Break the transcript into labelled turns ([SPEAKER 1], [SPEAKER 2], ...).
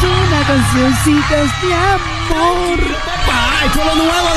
[SPEAKER 1] una cancioncita de amor.
[SPEAKER 2] ¡Ay, con lo nuevo